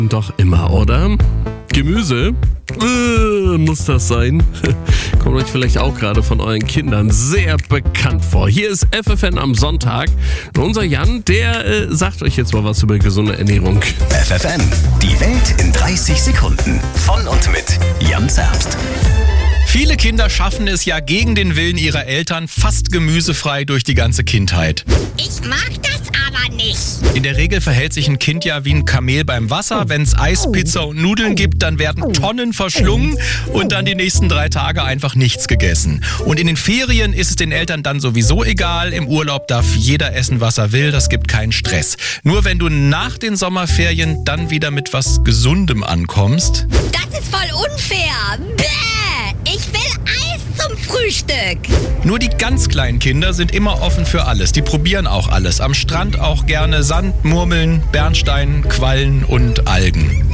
Doch immer, oder? Gemüse? Muss das sein? Kommt euch vielleicht auch gerade von euren Kindern sehr bekannt vor. Hier ist FFN am Sonntag. Und unser Jan, der sagt euch jetzt mal was über gesunde Ernährung. FFN, die Welt in 30 Sekunden. Von und mit Jan Zerbst. Viele Kinder schaffen es ja gegen den Willen ihrer Eltern fast gemüsefrei durch die ganze Kindheit. Ich mag das aber nicht. In der Regel verhält sich ein Kind ja wie ein Kamel beim Wasser. Wenn es Eis, Pizza und Nudeln gibt, dann werden Tonnen verschlungen und dann die nächsten 3 Tage einfach nichts gegessen. Und in den Ferien ist es den Eltern dann sowieso egal. Im Urlaub darf jeder essen, was er will. Das gibt keinen Stress. Nur wenn du nach den Sommerferien dann wieder mit was Gesundem ankommst. Das ist voll unfair. Bäh! Ich will Eis zum Frühstück. Nur die ganz kleinen Kinder sind immer offen für alles. Die probieren auch alles. Am Strand auch gerne Sand, Murmeln, Bernstein, Quallen und Algen.